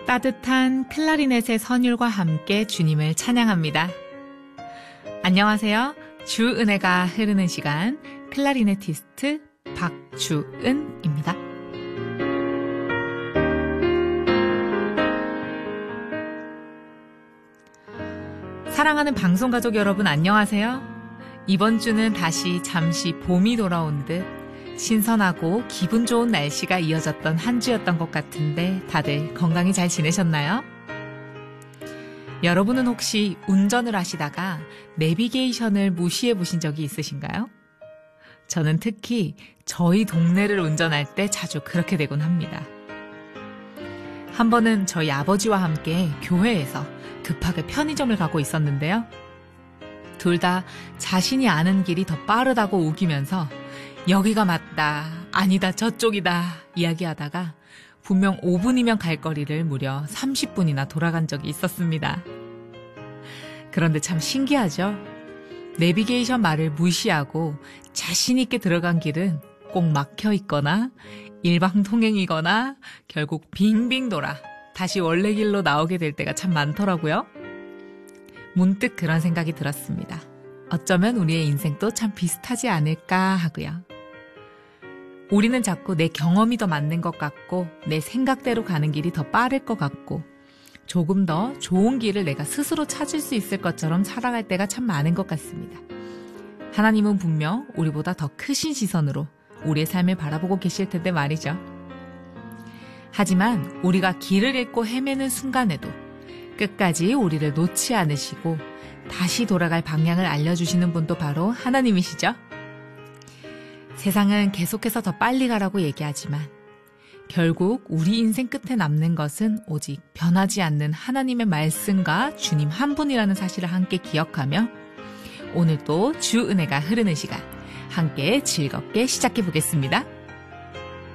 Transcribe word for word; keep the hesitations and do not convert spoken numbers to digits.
따뜻한 클라리넷의 선율과 함께 주님을 찬양합니다. 안녕하세요. 주 은혜가 흐르는 시간 클라리네티스트 박주은입니다. 사랑하는 방송가족 여러분 안녕하세요. 이번 주는 다시 잠시 봄이 돌아온 듯 신선하고 기분 좋은 날씨가 이어졌던 한 주였던 것 같은데 다들 건강히 잘 지내셨나요? 여러분은 혹시 운전을 하시다가 내비게이션을 무시해 보신 적이 있으신가요? 저는 특히 저희 동네를 운전할 때 자주 그렇게 되곤 합니다. 한 번은 저희 아버지와 함께 교회에서 급하게 편의점을 가고 있었는데요. 둘 다 자신이 아는 길이 더 빠르다고 우기면서 여기가 맞다, 아니다, 저쪽이다 이야기하다가 분명 오 분이면 갈 거리를 무려 삼십 분이나 돌아간 적이 있었습니다. 그런데 참 신기하죠? 내비게이션 말을 무시하고 자신 있게 들어간 길은 꼭 막혀 있거나 일방통행이거나 결국 빙빙 돌아 다시 원래 길로 나오게 될 때가 참 많더라고요. 문득 그런 생각이 들었습니다. 어쩌면 우리의 인생도 참 비슷하지 않을까 하고요. 우리는 자꾸 내 경험이 더 맞는 것 같고 내 생각대로 가는 길이 더 빠를 것 같고 조금 더 좋은 길을 내가 스스로 찾을 수 있을 것처럼 살아갈 때가 참 많은 것 같습니다. 하나님은 분명 우리보다 더 크신 시선으로 우리의 삶을 바라보고 계실 텐데 말이죠. 하지만 우리가 길을 잃고 헤매는 순간에도 끝까지 우리를 놓지 않으시고 다시 돌아갈 방향을 알려주시는 분도 바로 하나님이시죠. 세상은 계속해서 더 빨리 가라고 얘기하지만 결국 우리 인생 끝에 남는 것은 오직 변하지 않는 하나님의 말씀과 주님 한 분이라는 사실을 함께 기억하며 오늘도 주 은혜가 흐르는 시간 함께 즐겁게 시작해 보겠습니다.